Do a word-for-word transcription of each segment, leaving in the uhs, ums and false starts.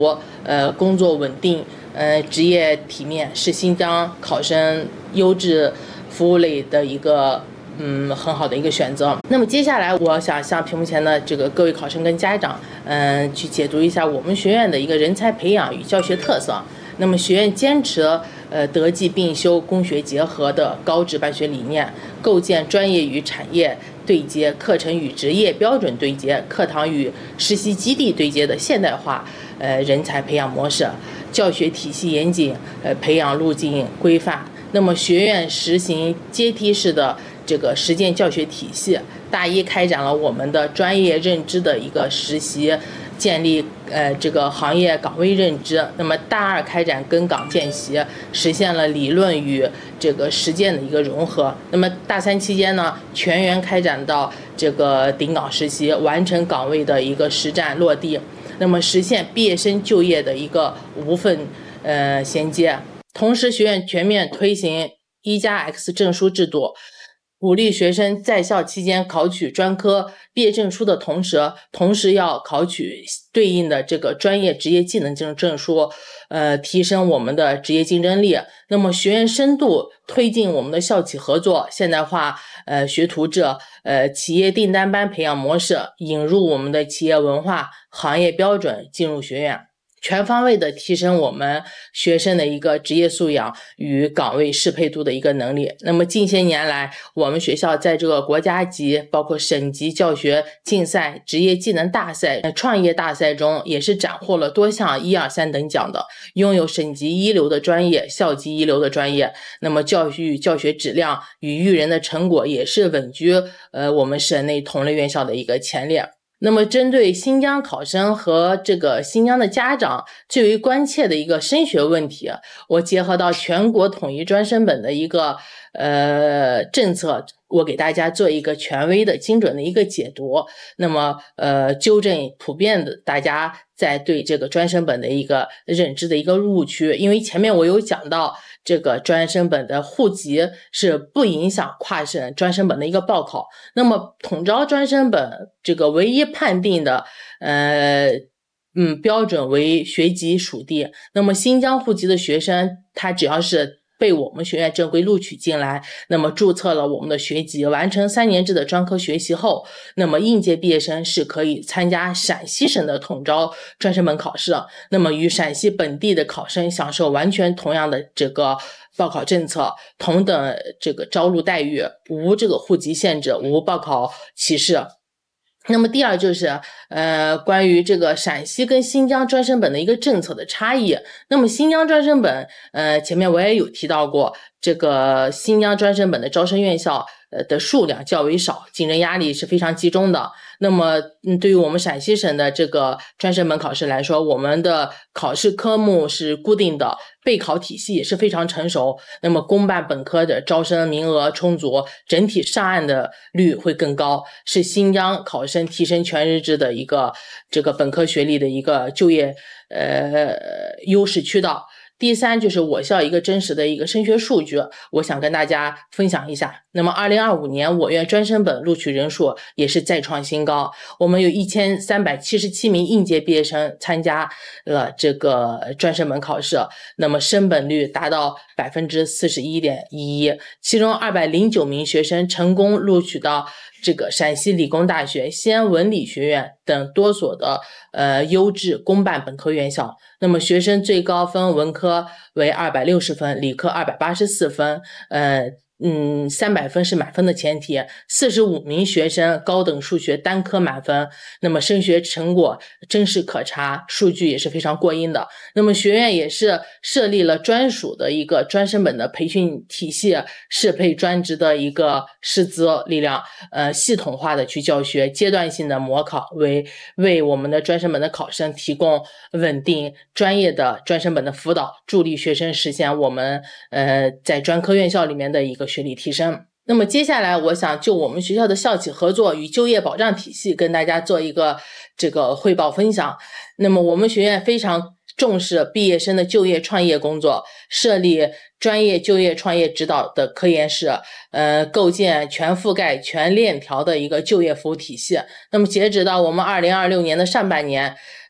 呃，工作稳定，呃，职业体面，是新疆考生优质服务类的一个嗯很好的一个选择。那么接下来，我想向屏幕前的这个各位考生跟家长，嗯、呃，去解读一下我们学院的一个人才培养与教学特色。那么学院坚持呃德技并修、工学结合的高质办学理念，构建专业与产业对接、课程与职业标准对接、课堂与实习基地对接的现代化呃人才培养模式，教学体系严谨，呃培养路径规范。那么学院实行阶梯式的这个实践教学体系，大一开展了我们的专业认知的一个实习，建立呃这个行业岗位认知。那么大二开展跟岗见习，实现了理论与这个实践的一个融合。那么大三期间呢，全员开展到这个顶岗实习，完成岗位的一个实战落地，那么实现毕业生就业的一个无缝呃衔接。同时，学院全面推行一加 X 证书制度，鼓励学生在校期间考取专科毕业证书的同时，同时要考取对应的这个专业职业技能证证书，呃，提升我们的职业竞争力。那么学院深度推进我们的校企合作、现代化呃学徒制、呃企业订单班培养模式，引入我们的企业文化、行业标准进入学院。全方位的提升我们学生的一个职业素养与岗位适配度的一个能力。那么近些年来，我们学校在这个国家级包括省级教学竞赛、职业技能大赛、创业大赛中，也是斩获了多项一二三等奖的，拥有省级一流的专业、校级一流的专业。那么教育教学质量与育人的成果也是稳居呃我们省内同类院校的一个前列。那么针对新疆考生和这个新疆的家长最为关切的一个升学问题，我结合到全国统一专升本的一个呃政策，我给大家做一个权威的精准的一个解读，那么呃纠正普遍的大家在对这个专升本的一个认知的一个误区。因为前面我有讲到，这个专升本的户籍是不影响跨省专升本的一个报考，那么统招专升本这个唯一判定的呃嗯标准为学籍属地。那么新疆户籍的学生，他只要是被我们学院正规录取进来，那么注册了我们的学籍，完成三年制的专科学习后，那么应届毕业生是可以参加陕西省的统招专升本考试，那么与陕西本地的考生享受完全同样的这个报考政策，同等这个招录待遇，无这个户籍限制，无报考歧视。那么第二就是呃关于这个陕西跟新疆专升本的一个政策的差异。那么新疆专升本呃前面我也有提到过，这个新疆专升本的招生院校呃的数量较为少，竞争压力是非常集中的。那么嗯对于我们陕西省的这个专升本考试来说，我们的考试科目是固定的，备考体系也是非常成熟，那么公办本科的招生名额充足，整体上岸的率会更高，是新疆考生提升全日制的一个这个本科学历的一个就业呃优势渠道。第三就是我校一个真实的一个升学数据，我想跟大家分享一下。那么二零二五年我院专升本录取人数也是再创新高，我们有一千三百七十七名应届毕业生参加了这个专升本考试，那么升本率达到 百分之四十一点一一， 其中二百零九名学生成功录取到这个陕西理工大学、西安文理学院等多所的呃优质公办本科院校。那么学生最高分文科为二百六十分，理科二百八十四分，呃嗯，三百分是满分的前提，四十五名学生高等数学单科满分，那么升学成果真实可查，数据也是非常过硬的。那么学院也是设立了专属的一个专升本的培训体系，适配专职的一个师资力量，呃，系统化的去教学，阶段性的模考，为为我们的专升本的考生提供稳定专业的专升本的辅导，助力学生实现我们呃在专科院校里面的一个学历提升。那么接下来我想就我们学校的校企合作与就业保障体系跟大家做一个这个汇报分享。那么我们学院非常重视毕业生的就业创业工作，设立专业就业创业指导的科研室，呃，构建全覆盖全链条的一个就业服务体系。那么截止到我们二零二六年的上半年，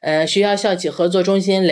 呃，学校校企合作中心